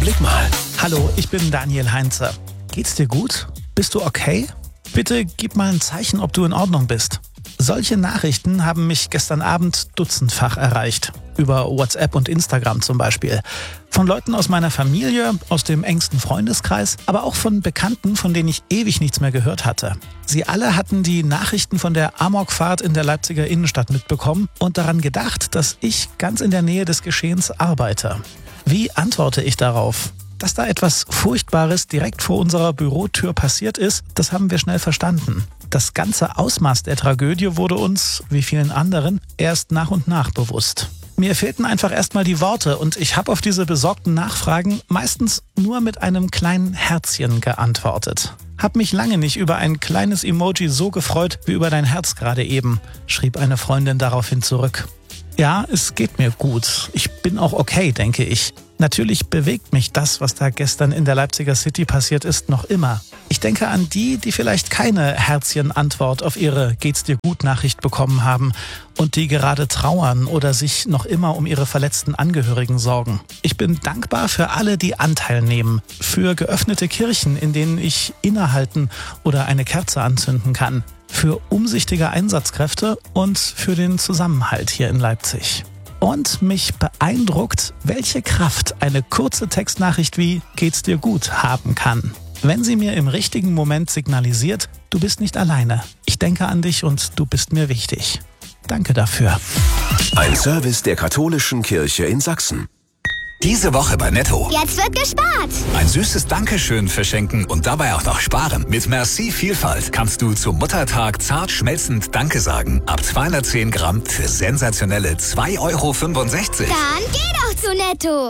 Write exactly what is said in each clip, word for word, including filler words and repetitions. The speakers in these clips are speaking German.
Augenblick mal. Hallo, ich bin Daniel Heinze. Geht's dir gut? Bist du okay? Bitte gib mal ein Zeichen, ob du in Ordnung bist. Solche Nachrichten haben mich gestern Abend dutzendfach erreicht. Über WhatsApp und Instagram zum Beispiel. Von Leuten aus meiner Familie, aus dem engsten Freundeskreis, aber auch von Bekannten, von denen ich ewig nichts mehr gehört hatte. Sie alle hatten die Nachrichten von der Amokfahrt in der Leipziger Innenstadt mitbekommen und daran gedacht, dass ich ganz in der Nähe des Geschehens arbeite. Wie antworte ich darauf? Dass da etwas Furchtbares direkt vor unserer Bürotür passiert ist, das haben wir schnell verstanden. Das ganze Ausmaß der Tragödie wurde uns, wie vielen anderen, erst nach und nach bewusst. Mir fehlten einfach erstmal die Worte und ich habe auf diese besorgten Nachfragen meistens nur mit einem kleinen Herzchen geantwortet. Hab mich lange nicht über ein kleines Emoji so gefreut wie über dein Herz gerade eben, schrieb eine Freundin daraufhin zurück. Ja, es geht mir gut. Ich bin auch okay, denke ich. Natürlich bewegt mich das, was da gestern in der Leipziger City passiert ist, noch immer. Ich denke an die, die vielleicht keine Herzchen-Antwort auf ihre Geht's-dir-gut-Nachricht bekommen haben und die gerade trauern oder sich noch immer um ihre verletzten Angehörigen sorgen. Ich bin dankbar für alle, die Anteil nehmen, für geöffnete Kirchen, in denen ich innehalten oder eine Kerze anzünden kann, für umsichtige Einsatzkräfte und für den Zusammenhalt hier in Leipzig. Und mich beeindruckt, welche Kraft eine kurze Textnachricht wie "Geht's dir gut" haben kann. Wenn sie mir im richtigen Moment signalisiert, du bist nicht alleine. Ich denke an dich und du bist mir wichtig. Danke dafür. Ein Service der Katholischen Kirche in Sachsen. Diese Woche bei Netto. Jetzt wird gespart. Ein süßes Dankeschön verschenken und dabei auch noch sparen. Mit Merci Vielfalt kannst du zum Muttertag zart schmelzend Danke sagen. Ab zweihundertzehn Gramm für sensationelle zwei Euro fünfundsechzig. Dann geh doch zu Netto.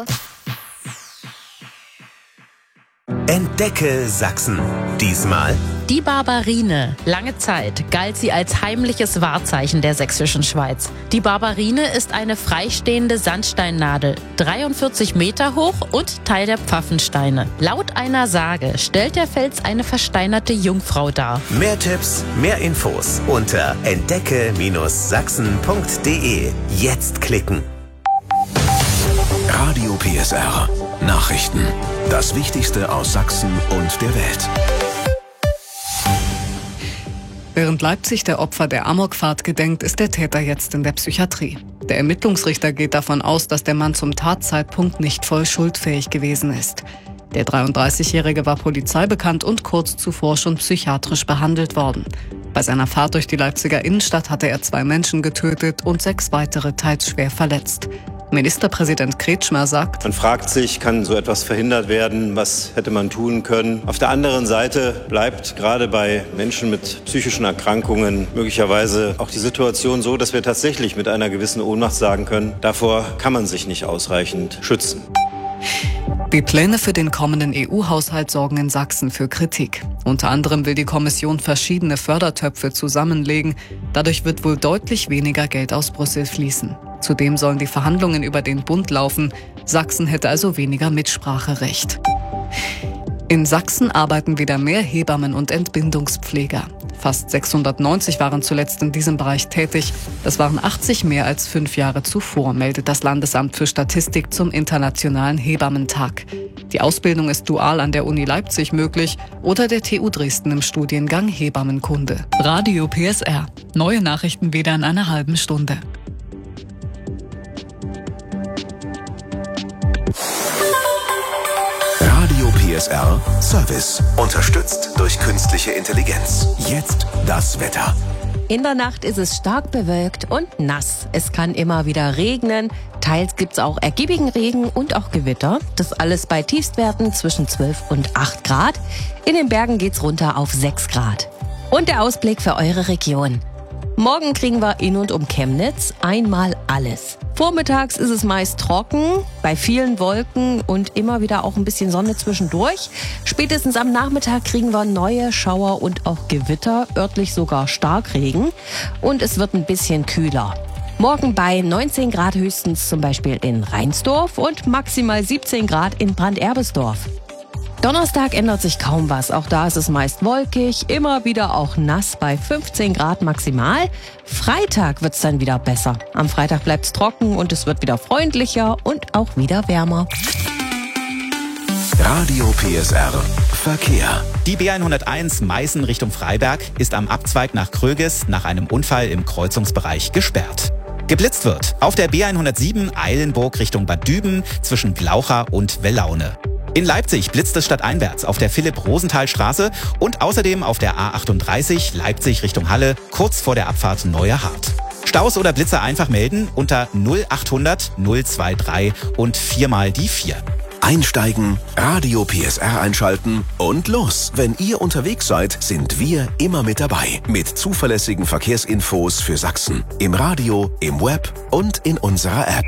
Entdecke Sachsen. Diesmal die Barbarine. Lange Zeit galt sie als heimliches Wahrzeichen der sächsischen Schweiz. Die Barbarine ist eine freistehende Sandsteinnadel, dreiundvierzig Meter hoch und Teil der Pfaffensteine. Laut einer Sage stellt der Fels eine versteinerte Jungfrau dar. Mehr Tipps, mehr Infos unter entdecke Sachsen punkt de. Jetzt klicken. Radio P S R. Nachrichten. Das Wichtigste aus Sachsen und der Welt. Während Leipzig der Opfer der Amokfahrt gedenkt, ist der Täter jetzt in der Psychiatrie. Der Ermittlungsrichter geht davon aus, dass der Mann zum Tatzeitpunkt nicht voll schuldfähig gewesen ist. Der dreiunddreißigjährige war polizeibekannt und kurz zuvor schon psychiatrisch behandelt worden. Bei seiner Fahrt durch die Leipziger Innenstadt hatte er zwei Menschen getötet und sechs weitere teils schwer verletzt. Ministerpräsident Kretschmer sagt: Man fragt sich, kann so etwas verhindert werden? Was hätte man tun können? Auf der anderen Seite bleibt gerade bei Menschen mit psychischen Erkrankungen möglicherweise auch die Situation so, dass wir tatsächlich mit einer gewissen Ohnmacht sagen können, davor kann man sich nicht ausreichend schützen. Die Pläne für den kommenden E U-Haushalt sorgen in Sachsen für Kritik. Unter anderem will die Kommission verschiedene Fördertöpfe zusammenlegen. Dadurch wird wohl deutlich weniger Geld aus Brüssel fließen. Zudem sollen die Verhandlungen über den Bund laufen. Sachsen hätte also weniger Mitspracherecht. In Sachsen arbeiten wieder mehr Hebammen und Entbindungspfleger. Fast sechshundertneunzig waren zuletzt in diesem Bereich tätig. Das waren achtzig mehr als fünf Jahre zuvor, meldet das Landesamt für Statistik zum Internationalen Hebammentag. Die Ausbildung ist dual an der Uni Leipzig möglich oder der T U Dresden im Studiengang Hebammenkunde. Radio P S R. Neue Nachrichten wieder in einer halben Stunde. Radio P S R Service. Unterstützt durch künstliche Intelligenz. Jetzt das Wetter. In der Nacht ist es stark bewölkt und nass. Es kann immer wieder regnen. Teils gibt's auch ergiebigen Regen und auch Gewitter. Das alles bei Tiefstwerten zwischen zwölf und acht Grad. In den Bergen geht's runter auf sechs Grad. Und der Ausblick für eure Region. Morgen kriegen wir in und um Chemnitz einmal alles. Vormittags ist es meist trocken, bei vielen Wolken und immer wieder auch ein bisschen Sonne zwischendurch. Spätestens am Nachmittag kriegen wir neue Schauer und auch Gewitter, örtlich sogar Starkregen. Und es wird ein bisschen kühler. Morgen bei neunzehn Grad höchstens zum Beispiel in Reinsdorf und maximal siebzehn Grad in Branderbesdorf. Donnerstag ändert sich kaum was. Auch da ist es meist wolkig, immer wieder auch nass bei fünfzehn Grad maximal. Freitag wird's dann wieder besser. Am Freitag bleibt's trocken und es wird wieder freundlicher und auch wieder wärmer. Radio P S R Verkehr. Die B hunderteins Meißen Richtung Freiberg ist am Abzweig nach Kröges nach einem Unfall im Kreuzungsbereich gesperrt. Geblitzt wird auf der B hundertsieben Eilenburg Richtung Bad Düben zwischen Glaucha und Wellaune. In Leipzig blitzt es stadteinwärts auf der Philipp-Rosenthal-Straße und außerdem auf der A achtunddreißig Leipzig Richtung Halle kurz vor der Abfahrt Neue Hart. Staus oder Blitzer einfach melden unter null achthundert null dreiundzwanzig und viermal die vier. Einsteigen, Radio P S R einschalten und los. Wenn ihr unterwegs seid, sind wir immer mit dabei. Mit zuverlässigen Verkehrsinfos für Sachsen. Im Radio, im Web und in unserer App.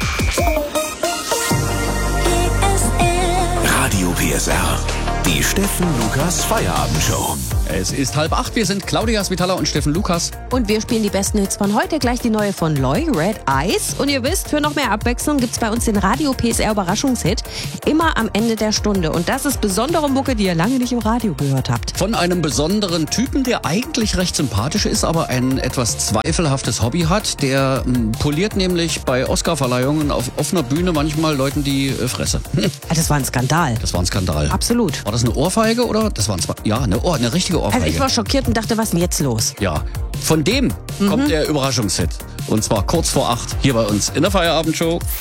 Radio P S R. Die Steffen Lukas Feierabendshow. Es ist halb acht, wir sind Claudia Svitala und Steffen Lukas. Und wir spielen die besten Hits von heute, gleich die neue von Loy, Red Eyes. Und ihr wisst, für noch mehr Abwechslung gibt's bei uns den Radio P S R Überraschungshit immer am Ende der Stunde. Und das ist besondere Mucke, die ihr lange nicht im Radio gehört habt. Von einem besonderen Typen, der eigentlich recht sympathisch ist, aber ein etwas zweifelhaftes Hobby hat. Der m, poliert nämlich bei Oscarverleihungen auf offener Bühne manchmal Leuten die äh, Fresse. Das war ein Skandal. Das war ein Skandal. Absolut. War das eine Ohrfeige oder? Das war ein, ja, eine, Ohr, eine richtige Ohrfeige. Also ich war schockiert und dachte, was ist denn jetzt los? Ja, von dem mhm. kommt der Überraschungshit. Und zwar kurz vor acht hier bei uns in der Feierabendshow.